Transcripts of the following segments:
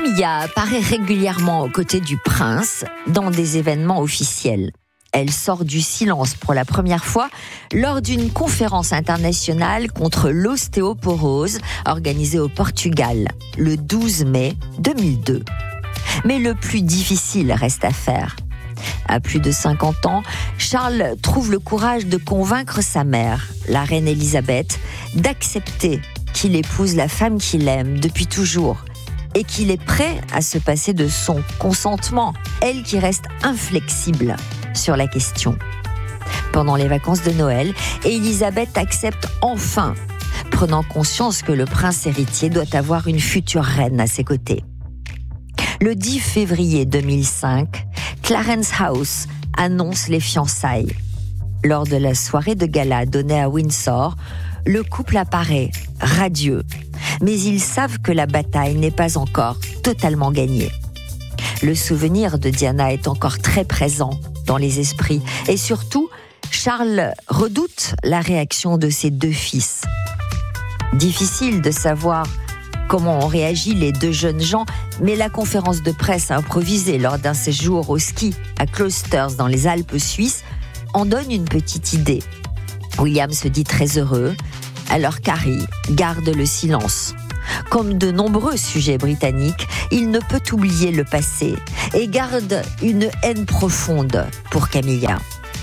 Camilla apparaît régulièrement aux côtés du prince dans des événements officiels. Elle sort du silence pour la première fois lors d'une conférence internationale contre l'ostéoporose organisée au Portugal le 12 mai 2002. Mais le plus difficile reste à faire. À plus de 50 ans, Charles trouve le courage de convaincre sa mère, la reine Élisabeth, d'accepter qu'il épouse la femme qu'il aime depuis toujours et qu'il est prêt à se passer de son consentement, elle qui reste inflexible sur la question. Pendant les vacances de Noël, Élisabeth accepte enfin, prenant conscience que le prince héritier doit avoir une future reine à ses côtés. Le 10 février 2005, Clarence House annonce les fiançailles. Lors de la soirée de gala donnée à Windsor, le couple apparaît radieux, mais ils savent que la bataille n'est pas encore totalement gagnée. Le souvenir de Diana est encore très présent dans les esprits et surtout, Charles redoute la réaction de ses deux fils. Difficile de savoir comment ont réagi les deux jeunes gens, mais la conférence de presse improvisée lors d'un séjour au ski à Klosters dans les Alpes suisses en donne une petite idée. William se dit très heureux, alors qu'Harry garde le silence. Comme de nombreux sujets britanniques, il ne peut oublier le passé et garde une haine profonde pour Camilla.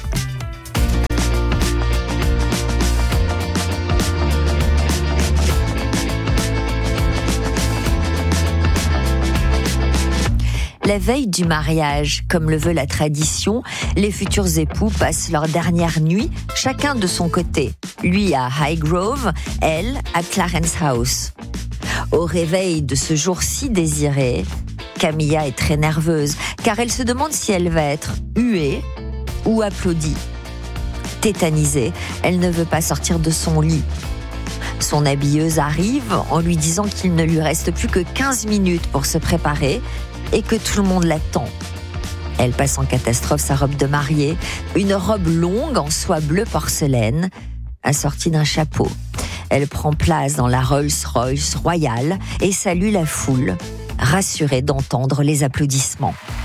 La veille du mariage, comme le veut la tradition, les futurs époux passent leur dernière nuit, chacun de son côté. Lui à Highgrove, elle à Clarence House. Au réveil de ce jour si désiré, Camilla est très nerveuse, car elle se demande si elle va être huée ou applaudie. Tétanisée, elle ne veut pas sortir de son lit. Son habilleuse arrive en lui disant qu'il ne lui reste plus que 15 minutes pour se préparer et que tout le monde l'attend. Elle passe en catastrophe sa robe de mariée, une robe longue en soie bleu porcelaine, assortie d'un chapeau. Elle prend place dans la Rolls-Royce royale et salue la foule, rassurée d'entendre les applaudissements.